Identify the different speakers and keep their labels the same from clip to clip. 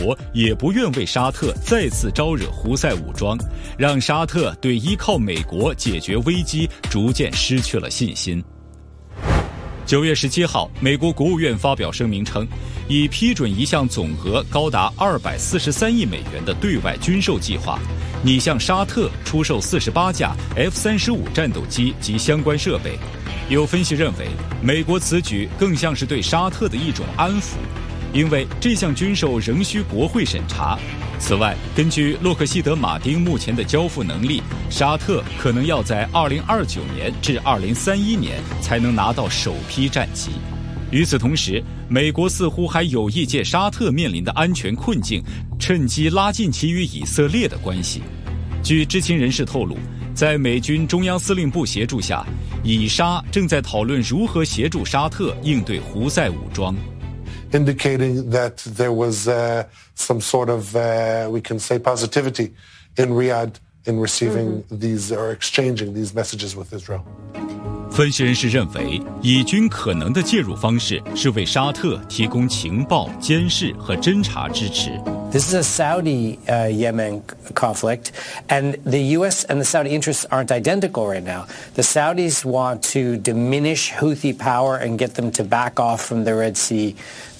Speaker 1: 国也不愿为沙特再次招惹胡塞武装，让沙特对依靠美国解决危机逐渐失去了信心。9月17号，美国国务院发表声明称，已批准一项总额高达243亿美元的对外军售计划，拟向沙特出售48架 F-35战斗机及相关设备。有分析认为，美国此举更像是对沙特的一种安抚，因为这项军售仍需国会审查。此外，根据洛克希德马丁目前的交付能力，沙特可能要在2029年至2031年才能拿到首批战机。与此同时，美国似乎还有意借沙特面临的安全困境，趁机拉近其与以色列的关系。据知情人士透露，在美军中央司令部协助下，以沙正在讨论如何协助沙特应对胡塞武装。
Speaker 2: Indicating that there was some sort of, we can say, positivity in Riyadh in receiving these or exchanging these messages with Israel.
Speaker 1: 分析人士认为，以军可能的介入方式是为沙特提供情报、监视和侦察支持。
Speaker 3: This is a Saudi-Yemen conflict, and the U.S. and the Saudi interests aren't identical right now. The Saudis want to diminish Houthi power and get them to back off from the Red Sea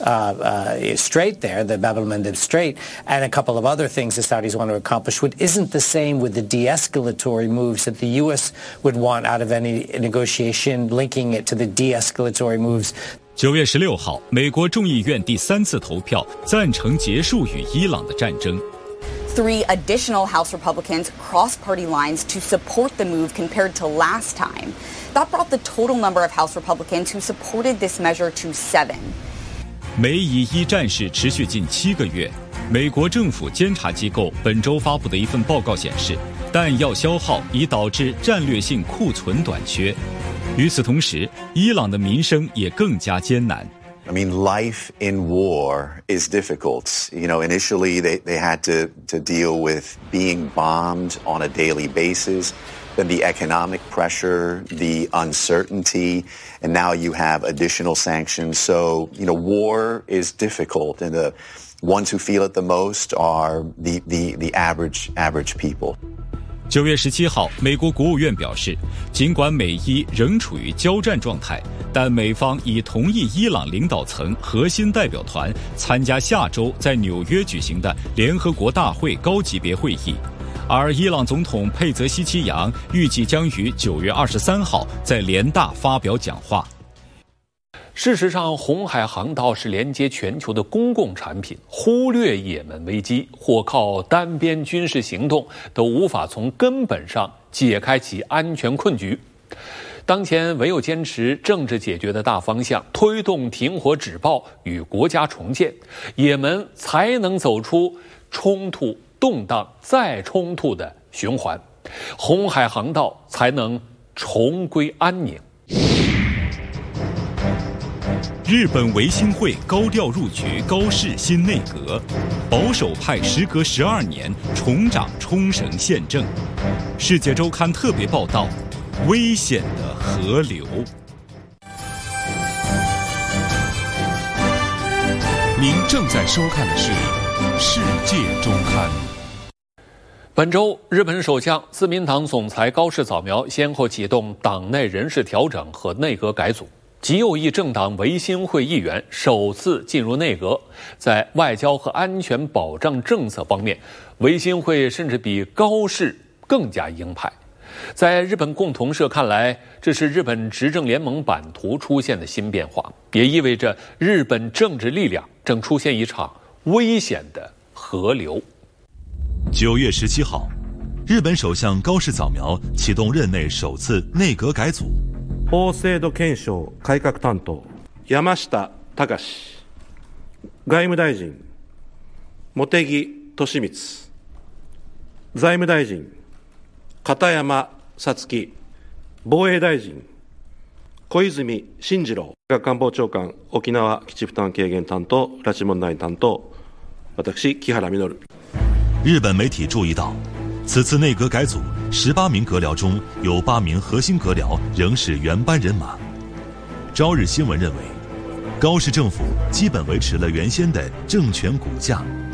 Speaker 3: Strait there, the Bab el-Mandeb Strait, and a couple of other things the Saudis want to accomplish, which isn't the same with the de-escalatory moves that the U.S. would want out of any negotiation, linking it to the de-escalatory moves.
Speaker 1: 9月16号，美国众议院第3次投票赞成结束与伊朗的战争。
Speaker 4: 3 additional House Republicans crossed party lines to support the move compared to last time. That brought the total number of House Republicans who supported this measure to 7.
Speaker 1: 美以伊战事持续近7个月，美国政府监察机构本周发布的一份报告显示，弹药消耗已导致战略性库存短缺。与此同时，伊朗的民生也更加艰难。
Speaker 5: I mean, life in war is difficult. You know, initially they had to deal with being bombed on a daily basis, then the economic pressure, the uncertainty, and now you have additional sanctions. So, you know, war is difficult, and the ones who feel it the most are the average people.
Speaker 1: 9月17号，美国国务院表示，尽管美伊仍处于交战状态，但美方已同意伊朗领导层核心代表团参加下周在纽约举行的联合国大会高级别会议，而伊朗总统佩泽希奇扬预计将于9月23号在联大发表讲话。
Speaker 6: 事实上，红海航道是连接全球的公共产品，忽略也门危机或靠单边军事行动都无法从根本上解开其安全困局。当前唯有坚持政治解决的大方向，推动停火止暴与国家重建，也门才能走出冲突、动荡再冲突的循环，红海航道才能重归安宁。
Speaker 1: 日本维新会高调入局高市新内阁，保守派时隔12年重掌冲绳县政。世界周刊特别报道：危险的河流。
Speaker 7: 您正在收看的是《世界周刊》。
Speaker 6: 本周，日本首相自民党总裁高市早苗先后启动党内人事调整和内阁改组。极右翼政党维新会议员首次进入内阁，在外交和安全保障政策方面，维新会甚至比高市更加鹰派。在日本共同社看来，这是日本执政联盟版图出现的新变化，也意味着日本政治力量正出现一场危险的河流。
Speaker 8: 9月17号，日本首相高市早苗启动任内首次内阁改组。
Speaker 9: 法制度検証改革担当山下隆外務大臣茂木敏光財務大臣片山さつき防衛大臣小泉進次郎官房長官沖縄基地負担軽減担当拉致問題担当私木原稔。
Speaker 8: 日本媒体注意到，此次内阁改组18名阁僚中有8名核心阁僚仍是原班人马。朝日新闻认为，高市政府基本维持了原先的政权骨架，